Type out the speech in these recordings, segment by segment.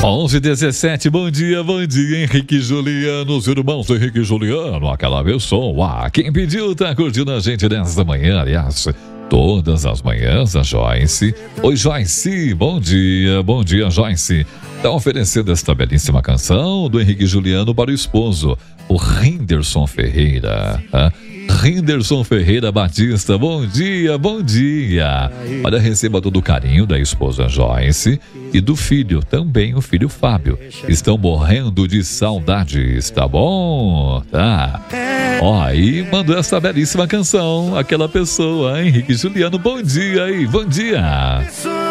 11h17, bom dia, Henrique e Juliano, os irmãos Henrique e Juliano, aquela pessoa. Quem pediu tá curtindo a gente nesta manhã, aliás, todas as manhãs, a Joyce. Oi, Joyce, bom dia, Joyce. Tá oferecendo esta belíssima canção do Henrique e Juliano para o esposo, o Rinderson Ferreira. Rinderson Ferreira Batista, bom dia. Olha, receba todo o carinho da esposa Joyce e do filho, também o filho Fábio. Estão morrendo de saudades, tá bom? Tá. Ó, aí mandou essa belíssima canção, aquela pessoa, Henrique Juliano, bom dia aí, bom dia.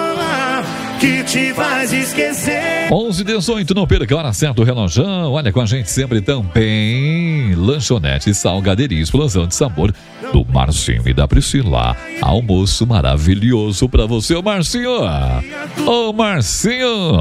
Que te faz esquecer. 11h18, não perca a hora certa do relojão. Olha, com a gente sempre também Lanchonete Salgaderia, explosão de sabor do Marcinho e da Priscila. Almoço maravilhoso pra você, ô Marcinho. Ô Marcinho.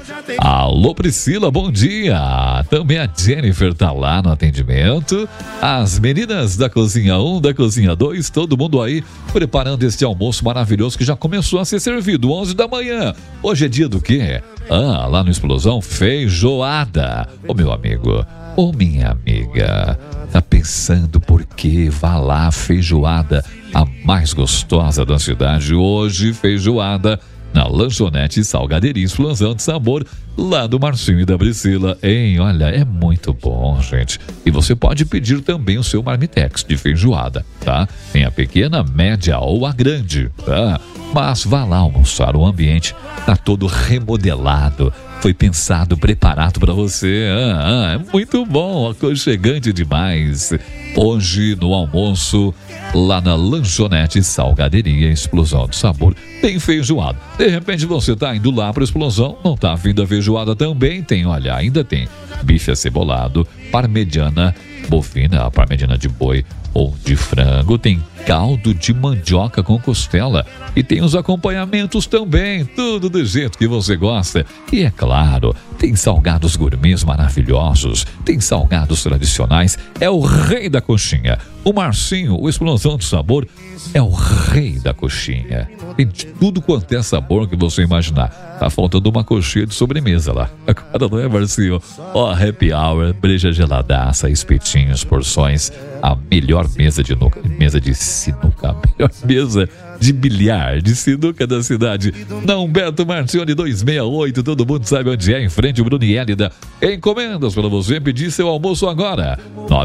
Alô Priscila, bom dia. Também a Jennifer tá lá no atendimento. As meninas da Cozinha 1, da Cozinha 2, todo mundo aí preparando este almoço maravilhoso que já começou a ser servido, 11 da manhã. Hoje é dia do quê? Lá no Explosão, feijoada. Ô meu amigo, ô minha amiga, tá pensando por quê? Vá lá, feijoada, a mais gostosa da cidade. Hoje, feijoada na Lanchonete Salgaderia, explosão de sabor, lá do Marcinho e da Priscila, hein? Olha, é muito bom, gente. E você pode pedir também o seu marmitex de feijoada, tá? Tem a pequena, média ou a grande, tá? Mas vá lá almoçar, o ambiente tá todo remodelado, foi pensado, preparado para você. É muito bom, aconchegante demais. Hoje no almoço, lá na Lanchonete Salgaderia, explosão de sabor, tem feijoada. De repente você tá indo lá para explosão, não tá vindo a feijoada também? Tem, olha, ainda tem bife acebolado, parmegiana bovina, parmegiana de boi ou de frango, tem caldo de mandioca com costela e tem os acompanhamentos também, tudo do jeito que você gosta. E é claro, tem salgados gourmets maravilhosos, tem salgados tradicionais, é o rei da coxinha. O Marcinho, o explosão de sabor, é o rei da coxinha. Tem de tudo quanto é sabor que você imaginar. Tá faltando uma coxinha de sobremesa lá. Agora não é, Marcinho? Ó, happy hour, breja geladaça, espetinhos, porções, a melhor mesa de sinuca, a melhor mesa de bilhar, de sinuca da cidade. Na Humberto Marcioni 268, todo mundo sabe onde é, em frente ao Bruno e Hélida. Encomendas para você pedir seu almoço agora.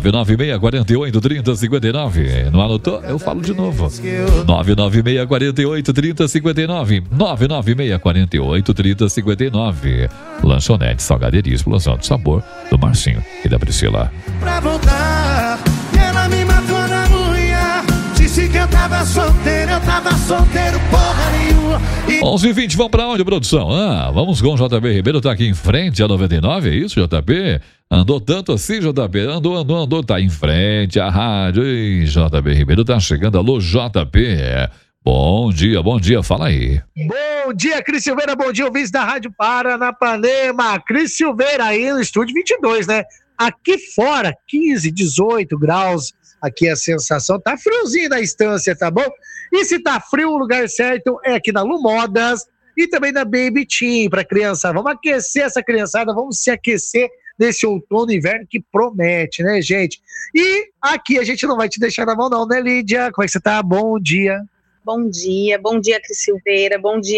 996-48-30-59. Não anotou? Eu falo de novo. 996-48-30-59. 996-48-30-59. Lanchonete Salgaderia, explosão de sabor do Marcinho e da Priscila. Pra voltar, ela me matou na unha. Disse que eu tava solteiro, porra nenhuma. 11h20, vamos pra onde, produção? Vamos com o JB Ribeiro, tá aqui em frente a 99, é isso, JB? Andou tanto assim, JB? Andou, tá em frente à rádio. E JB Ribeiro tá chegando, alô, JB. Bom dia, fala aí. Bom dia, Cris Silveira, bom dia, ouvintes da Rádio Paranapanema. Cris Silveira aí no estúdio 22, né? Aqui fora, 15, 18 graus, aqui a sensação, tá friozinho na estância, tá bom? E se tá frio, o lugar certo é aqui na Lu Modas e também na Baby Team, pra criança. Vamos aquecer essa criançada, vamos se aquecer nesse outono e inverno que promete, né, gente? E aqui a gente não vai te deixar na mão não, né, Lídia? Como é que você tá? Bom dia. Bom dia, Cris Silveira, bom dia.